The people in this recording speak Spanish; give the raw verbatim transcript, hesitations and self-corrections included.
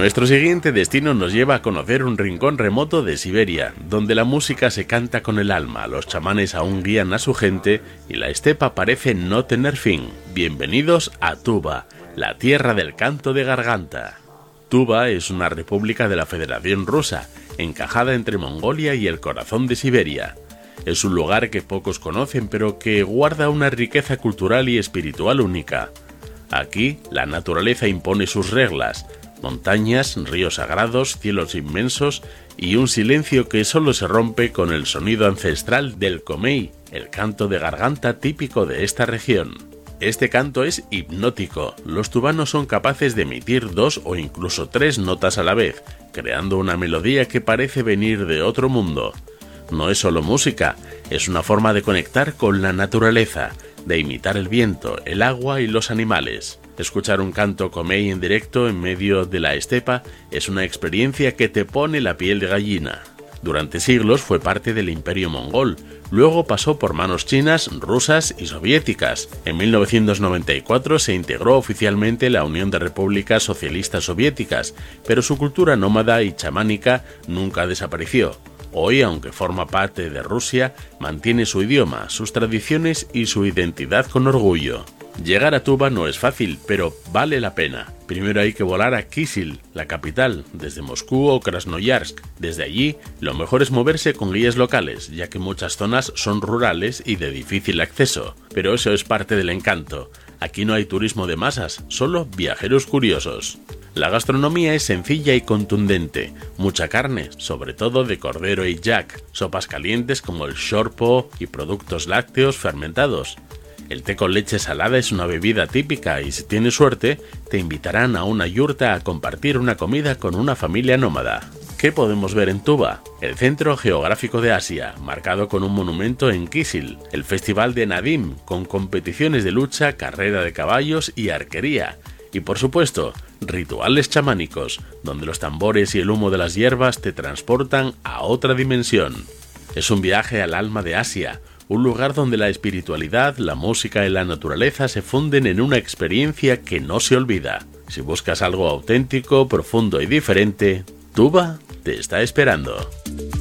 Nuestro siguiente destino nos lleva a conocer un rincón remoto de Siberia, donde la música se canta con el alma, los chamanes aún guían a su gente y la estepa parece no tener fin. Bienvenidos a Tuva, la tierra del canto de garganta. Tuva es una república de la Federación Rusa, encajada entre Mongolia y el corazón de Siberia. Es un lugar que pocos conocen, pero que guarda una riqueza cultural y espiritual única. Aquí, la naturaleza impone sus reglas: montañas, ríos sagrados, cielos inmensos y un silencio que solo se rompe con el sonido ancestral del komei, el canto de garganta típico de esta región. Este canto es hipnótico. Los tuvanos son capaces de emitir dos o incluso tres notas a la vez, creando una melodía que parece venir de otro mundo. No es solo música, es una forma de conectar con la naturaleza, de imitar el viento, el agua y los animales. Escuchar un canto komei en directo en medio de la estepa es una experiencia que te pone la piel de gallina. Durante siglos fue parte del Imperio Mongol, luego pasó por manos chinas, rusas y soviéticas. En mil novecientos noventa y cuatro se integró oficialmente la Unión de Repúblicas Socialistas Soviéticas, pero su cultura nómada y chamánica nunca desapareció. Hoy, aunque forma parte de Rusia, mantiene su idioma, sus tradiciones y su identidad con orgullo. Llegar a Tuva no es fácil, pero vale la pena. Primero hay que volar a Kisil, la capital, desde Moscú o Krasnoyarsk. Desde allí, lo mejor es moverse con guías locales, ya que muchas zonas son rurales y de difícil acceso. Pero eso es parte del encanto. Aquí no hay turismo de masas, solo viajeros curiosos. La gastronomía es sencilla y contundente, mucha carne, sobre todo de cordero y yak, sopas calientes como el shorpo y productos lácteos fermentados. El té con leche salada es una bebida típica y si tienes suerte, te invitarán a una yurta a compartir una comida con una familia nómada. ¿Qué podemos ver en Tuva? El centro geográfico de Asia, marcado con un monumento en Kisil, el festival de Nadim, con competiciones de lucha, carrera de caballos y arquería. Y por supuesto, rituales chamánicos, donde los tambores y el humo de las hierbas te transportan a otra dimensión. Es un viaje al alma de Asia, un lugar donde la espiritualidad, la música y la naturaleza se funden en una experiencia que no se olvida. Si buscas algo auténtico, profundo y diferente, Tuva te está esperando.